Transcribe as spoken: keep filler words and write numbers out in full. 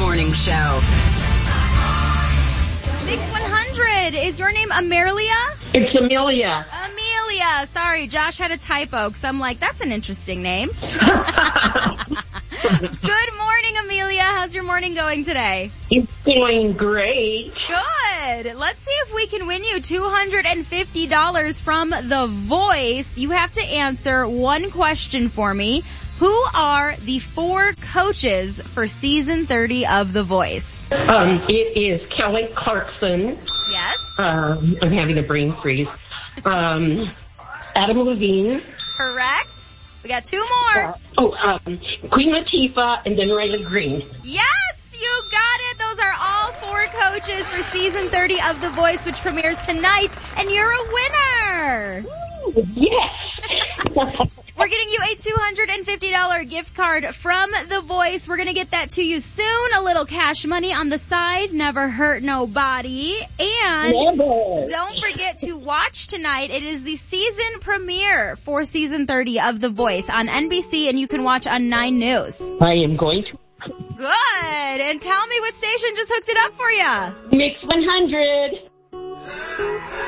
Morning Show. Mix one hundred. Is your name Amelia? It's Amelia. Amelia. Sorry, Josh had a typo because I'm like, that's an interesting name. Good morning, Amelia. How's your morning going today? It's going great. Good. Let's see if we can win you two hundred fifty dollars from The Voice. You have to answer one question for me. Who are the four coaches for season thirty of The Voice? Um, it is Kelly Clarkson. Yes. Um, I'm having a brain freeze. Um, Adam Levine. Correct. We got two more. Uh, oh, um, Queen Latifah and then Riley Green. Yes, you got it. Those are all four coaches for season thirty of The Voice, which premieres tonight, and you're a winner. Ooh, yes. We're getting you a two hundred fifty dollars gift card from The Voice. We're going to get that to you soon. A little cash money on the side. Never hurt nobody. And Never. Don't forget to watch tonight. It is the season premiere for season thirty of The Voice on N B C, and you can watch on nine News. I am going to. Good. And tell me what station just hooked it up for you. Mix one hundred.